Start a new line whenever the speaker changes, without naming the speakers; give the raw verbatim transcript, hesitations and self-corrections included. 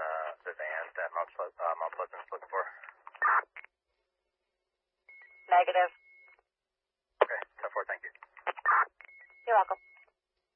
the van that Mount, Ple- uh, Mount Pleasant's looking for?
Negative.
Okay, ten four, thank you.
You're welcome.